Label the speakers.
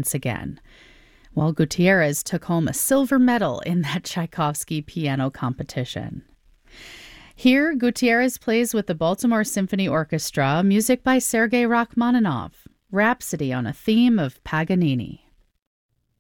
Speaker 1: once again, while Gutierrez took home a silver medal in that Tchaikovsky piano competition. Here, Gutierrez plays with the Baltimore Symphony Orchestra music by Sergei Rachmaninoff, Rhapsody on a theme of Paganini.